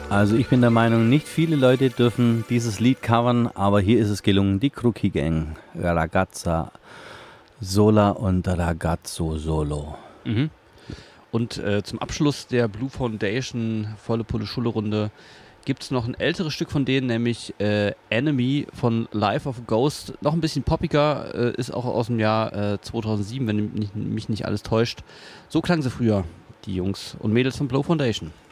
Also ich bin der Meinung, nicht viele Leute dürfen dieses Lied covern, aber hier ist es gelungen. Die Crookie Gang, Ragazza Sola und Ragazzo Solo. Mhm. Und zum Abschluss der Blue Foundation volle Pulle Schule Runde gibt es noch ein älteres Stück von denen, nämlich Enemy von Life of a Ghost. Noch ein bisschen poppiger, ist auch aus dem Jahr 2007, wenn mich nicht alles täuscht. So klangen sie früher, die Jungs und Mädels von Blue Foundation.